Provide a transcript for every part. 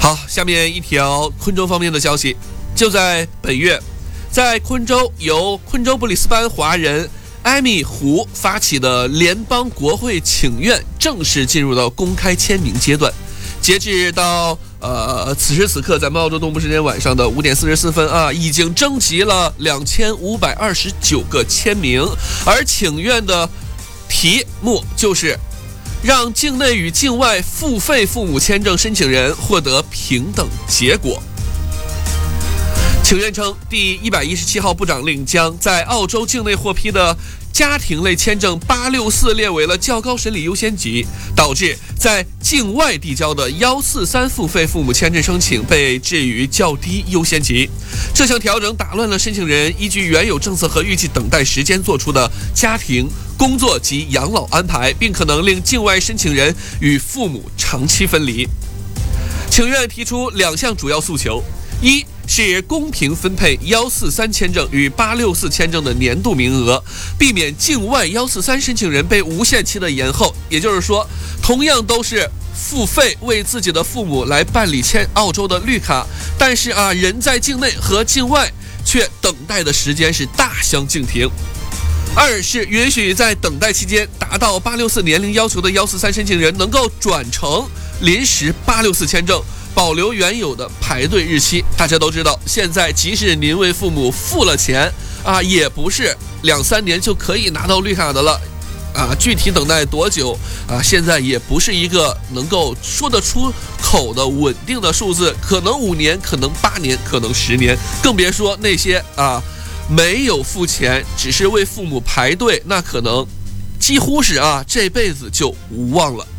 好，下面一条昆州方面的消息，就在本月，在昆州由昆州布里斯班华人艾米胡发起的联邦国会请愿正式进入到公开签名阶段。截至到此时此刻，咱们澳洲东部时间晚上的5点44分啊，已经征集了2529个签名，而请愿的题目就是让境内与境外付费父母签证申请人获得平等结果。请愿称，第117号部长令将在澳洲境内获批的家庭类签证864列为了较高审理优先级，导致在境外递交的143付费父母签证申请被置于较低优先级。这项调整打乱了申请人依据原有政策和预计等待时间做出的家庭、工作及养老安排，并可能令境外申请人与父母长期分离。请愿提出2项主要诉求：一是公平分配143签证与864签证的年度名额，避免境外143申请人被无限期的延后。也就是说，同样都是付费为自己的父母来办理签澳洲的绿卡，但是人在境内和境外却等待的时间是大相径庭。二是允许在等待期间达到864年龄要求的143申请人能够转成临时864签证，保留原有的排队日期。大家都知道，现在即使您为父母付了钱也不是2-3年就可以拿到绿卡的了具体等待多久现在也不是一个能够说得出口的稳定的数字，可能5年，可能8年，可能10年，更别说那些没有付钱，只是为父母排队，那可能几乎是这辈子就无望了。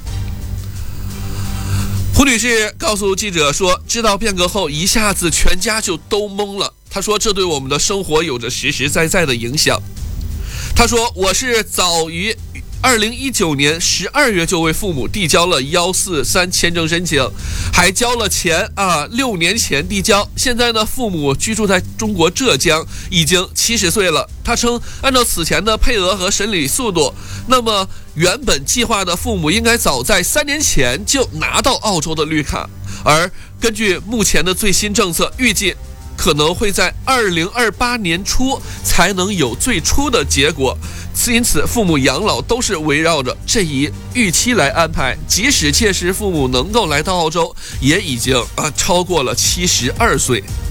胡女士告诉记者说，知道变革后一下子全家就都懵了。她说，这对我们的生活有着实实在在的影响。她说，我是早于2019年12月就为父母递交了143签证申请，还交了钱6年前递交。现在呢，父母居住在中国浙江，已经70岁了。他称，按照此前的配额和审理速度，那么原本计划的父母应该早在3年前就拿到澳洲的绿卡，而根据目前的最新政策，预计可能会在2028年初才能有最初的结果。因此父母养老都是围绕着这一预期来安排，即使届时父母能够来到澳洲，也已经超过了72岁。